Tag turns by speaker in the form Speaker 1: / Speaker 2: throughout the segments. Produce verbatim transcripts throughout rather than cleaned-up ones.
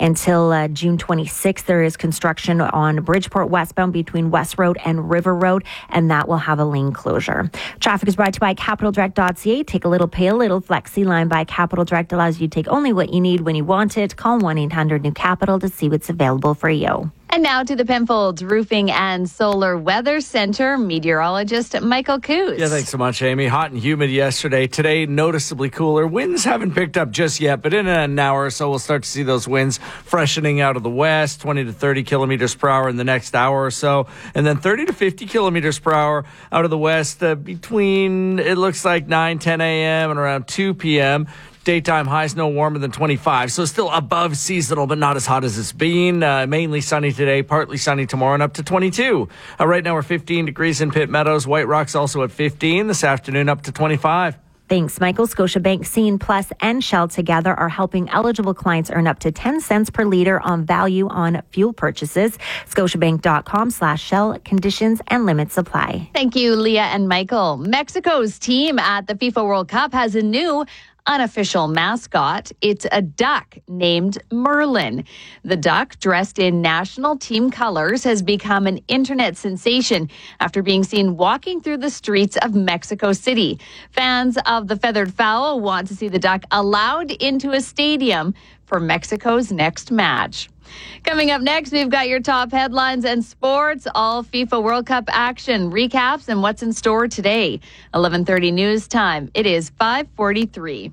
Speaker 1: Until uh, June twenty-sixth, there is construction on Bridgeport westbound between West Road and River Road, and that will have a lane closure. Traffic is brought to you by capital direct dot c a. Take a little, pay a little. Flexi line by Capital Direct allows you to take only what you need when you want it. Call one eight hundred new capital to see what's available for you.
Speaker 2: And now to the Penfolds Roofing and Solar Weather Center, meteorologist Michael Coos.
Speaker 3: Yeah, thanks so much, Amy. Hot and humid yesterday. Today, noticeably cooler. Winds haven't picked up just yet, but in an hour or so, we'll start to see those winds freshening out of the west, twenty to thirty kilometers per hour in the next hour or so, and then thirty to fifty kilometers per hour out of the west uh, between, it looks like nine, ten a.m. and around two p.m. Daytime highs no warmer than twenty-five, so still above seasonal, but not as hot as it's been. Uh, mainly sunny today, partly sunny tomorrow, and up to twenty-two. Uh, right now we're fifteen degrees in Pitt Meadows. White Rock's also at fifteen. This afternoon up to twenty-five.
Speaker 1: Thanks, Michael. Scotiabank, Scene Plus, and Shell together are helping eligible clients earn up to ten cents per litre on value on fuel purchases. Scotiabank.com slash Shell. Conditions and limits apply.
Speaker 2: Thank you, Leah and Michael. Mexico's team at the FIFA World Cup has a new unofficial mascot. It's a duck named Merlin. The duck, dressed in national team colors, has become an internet sensation after being seen walking through the streets of Mexico City. Fans of the feathered fowl want to see the duck allowed into a stadium for Mexico's next match. Coming up next, we've got your top headlines and sports, all FIFA World Cup action, recaps, and what's in store today. eleven thirty news time. It is five forty-three.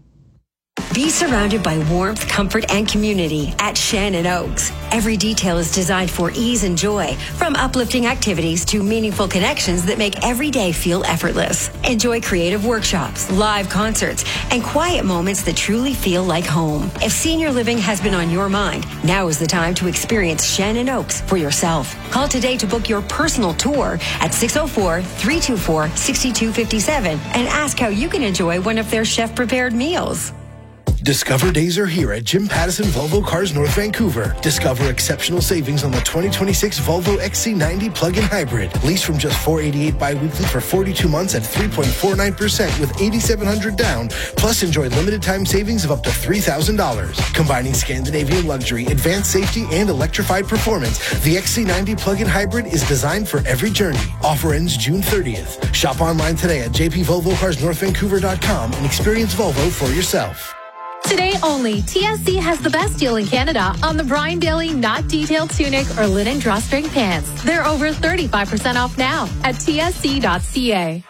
Speaker 4: Be surrounded by warmth, comfort, and community at Shannon Oaks. Every detail is designed for ease and joy, from uplifting activities to meaningful connections that make every day feel effortless. Enjoy creative workshops, live concerts, and quiet moments that truly feel like home. If senior living has been on your mind, now is the time to experience Shannon Oaks for yourself. Call today to book your personal tour at six oh four, three two four, six two five seven and ask how you can enjoy one of their chef-prepared meals.
Speaker 5: Discover days are here at Jim Pattison Volvo Cars North Vancouver. Discover exceptional savings on the twenty twenty-six Volvo X C ninety plug-in hybrid. Lease from just four hundred eighty-eight dollars bi-weekly for forty-two months at three point four nine percent with eight thousand seven hundred dollars down. Plus, enjoy limited time savings of up to three thousand dollars. Combining Scandinavian luxury, advanced safety, and electrified performance, the X C ninety plug-in hybrid is designed for every journey. Offer ends June thirtieth. Shop online today at j p volvo cars north vancouver dot com and experience Volvo for yourself.
Speaker 6: Today only, T S C has the best deal in Canada on the Brian Daly Not Detailed Tunic or Linen Drawstring Pants. They're over thirty-five percent off now at t s c dot c a.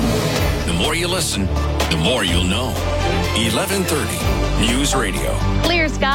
Speaker 7: The more you listen, the more you'll know. eleven thirty News Radio.
Speaker 2: Clear sky.